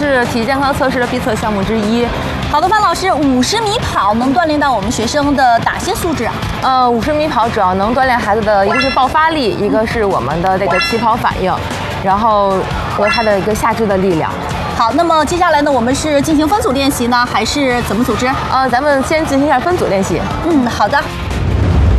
是体育健康测试的必测项目之一。 好的，范老师，50米跑能锻炼到我们学生的哪些素质啊 ？50米跑主要能锻炼孩子的一个是爆发力，一个是我们的这个起跑反应，然后和他的一个下肢的力量。 好，那么接下来呢，我们是进行分组练习呢，还是怎么组织？ 咱们先进行一下分组练习。 好的。